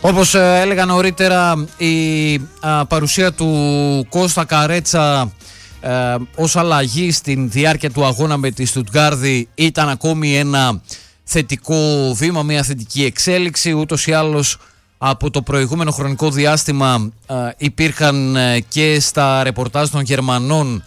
Όπως έλεγα νωρίτερα, η παρουσία του Κώστα Καρέτσα ως αλλαγή στην διάρκεια του αγώνα με τη Στουτγκάρδη ήταν ακόμη ένα θετικό βήμα, μια θετική εξέλιξη. Ούτως ή άλλως από το προηγούμενο χρονικό διάστημα υπήρχαν και στα ρεπορτάζ των Γερμανών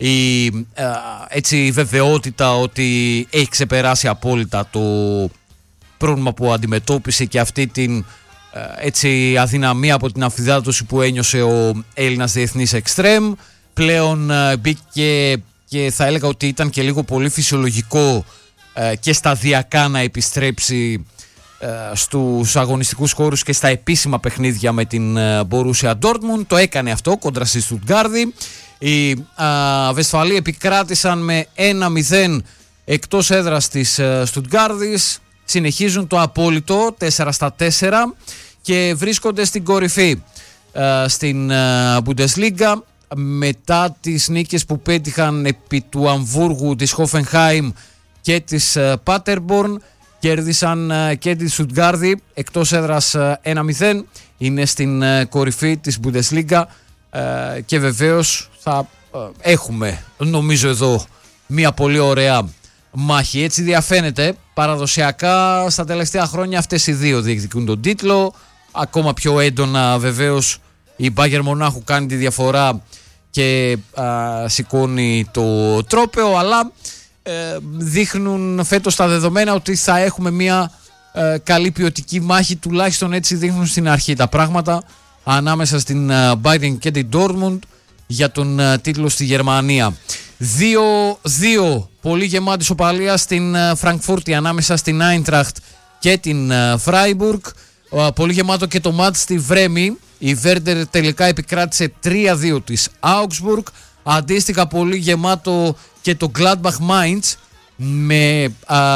η βεβαιότητα ότι έχει ξεπεράσει απόλυτα το πρόβλημα που αντιμετώπισε και αυτή την αδυναμία από την αμφιδάτωση που ένιωσε ο Έλληνας διεθνής εξτρέμ. Πλέον μπήκε και θα έλεγα ότι ήταν και λίγο πολύ φυσιολογικό και σταδιακά να επιστρέψει στους αγωνιστικούς χώρους και στα επίσημα παιχνίδια με την Borussia Dortmund. Το έκανε αυτό κόντρα στη Στουτγκάρδη. Οι Βεσφαλοί επικράτησαν με 1-0 εκτός έδρας της Στουτγκάρδης. Συνεχίζουν το απόλυτο 4-4 και βρίσκονται στην κορυφή στην Bundesliga μετά τις νίκες που πέτυχαν επί του Αμβούργου, της Hoffenheim και της Paderborn. Κέρδισαν και τη Στουτγκάρδη εκτός έδρας 1-0. Είναι στην κορυφή της Bundesliga και βεβαίως θα έχουμε, νομίζω, εδώ μια πολύ ωραία μάχη. Έτσι διαφαίνεται. Παραδοσιακά στα τελευταία χρόνια αυτές οι δύο διεκδικούν τον τίτλο. Ακόμα πιο έντονα βεβαίως η Bayern Μονάχου κάνει τη διαφορά και σηκώνει το τρόπαιο, αλλά δείχνουν φέτος τα δεδομένα ότι θα έχουμε μια καλή ποιοτική μάχη, τουλάχιστον έτσι δείχνουν στην αρχή τα πράγματα, ανάμεσα στην Bayern και την Dortmund για τον τίτλο στη Γερμανία. 2-2 πολύ γεμάτη ισοπαλία στην Φραγκφούρτη ανάμεσα στην Άιντραχτ και την Φράιμπουργκ. Πολύ γεμάτο και το μάτς στη Βρέμη. Η Βέρντερ τελικά επικράτησε 3-2 της Augsburg. Αντίστοιχα πολύ γεμάτο και το Gladbach Mainz με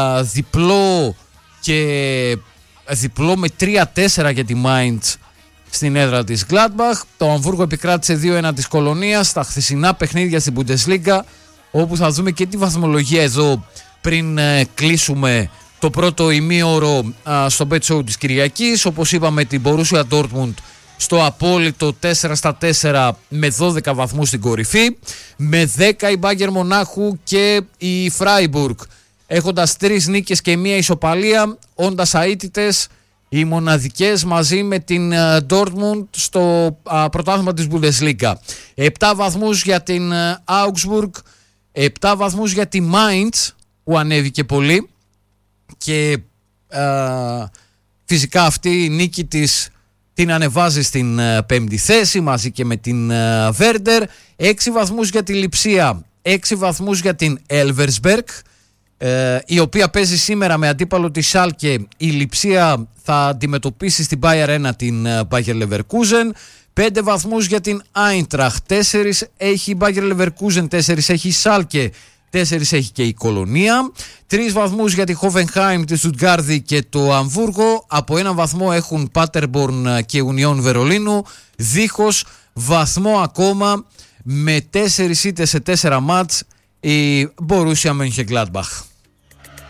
διπλό με 3-4 για τη Mainz στην έδρα της Gladbach. Το Αμβούργο επικράτησε 2-1 της Κολονίας στα χθεσινά παιχνίδια στην Bundesliga, όπου θα δούμε και τη βαθμολογία εδώ πριν κλείσουμε το πρώτο ημίωρο στο Bet Show της Κυριακής. Όπως είπαμε, την Borussia Dortmund στο απόλυτο 4-4 με 12 βαθμούς στην κορυφή, με 10 η Bayern Μονάχου και η Freiburg έχοντας 3 νίκες και 1 ισοπαλία, όντας αίτητες οι μοναδικές μαζί με την Dortmund στο πρωτάθλημα της Bundesliga. 7 βαθμούς για την Augsburg, 7 βαθμούς για τη Mainz που ανέβηκε πολύ και φυσικά αυτή η νίκη της την ανεβάζει στην 5η θέση μαζί και με την Werder. 6 βαθμούς για τη Λειψία, 6 βαθμούς για την Elversberg, η οποία παίζει σήμερα με αντίπαλο τη Schalke. Η Λειψία θα αντιμετωπίσει στην Bayer 1 την Bayer Leverkusen. 5 βαθμούς για την Eintracht, 4 έχει η Bayer Leverkusen, 4 έχει η Schalke, 4 έχει και η Κολονία. 3 βαθμούς για τη Hoffenheim, τη Στουτγκάρδη και το Αμβούργο. Από 1 βαθμό έχουν Paderborn και Union Βερολίνου. Δίχως βαθμό ακόμα με 4 ήττες σε 4 μάτς η Borussia Mönchengladbach.